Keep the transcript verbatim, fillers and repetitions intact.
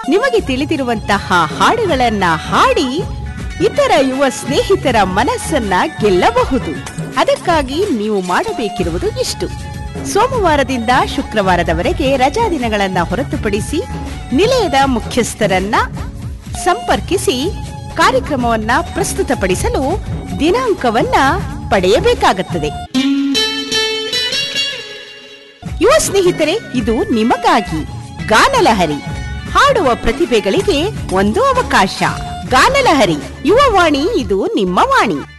ನಿಮಗೆ ತಿಳಿದಿರುವಂತಹ ಹಾಡುಗಳನ್ನ ಹಾಡಿ ಇತರ ಯುವ ಸ್ನೇಹಿತರ ಮನಸ್ಸನ್ನ ಗೆಲ್ಲಬಹುದು. ಅದಕ್ಕಾಗಿ ನೀವು ಮಾಡಬೇಕಿರುವುದು ಇಷ್ಟು: ಸೋಮವಾರದಿಂದ ಶುಕ್ರವಾರದವರೆಗೆ ರಜಾ ದಿನಗಳನ್ನ ಹೊರತುಪಡಿಸಿ ನಿಲಯದ ಮುಖ್ಯಸ್ಥರನ್ನ ಸಂಪರ್ಕಿಸಿ ಕಾರ್ಯಕ್ರಮವನ್ನ ಪ್ರಸ್ತುತಪಡಿಸಲು ದಿನಾಂಕವನ್ನ ಪಡೆಯಬೇಕಾಗುತ್ತದೆ. ಯುವ ಸ್ನೇಹಿತರೆ, ಇದು ನಿಮಗಾಗಿ ಗಾನಲಹರಿ. ಹಾಡುವ ಪ್ರತಿಭೆಗಳಿಗೆ ಒಂದು ಅವಕಾಶ. ಗಾನಲಹರಿ ಯುವವಾಣಿ, ಇದು ನಿಮ್ಮ ವಾಣಿ.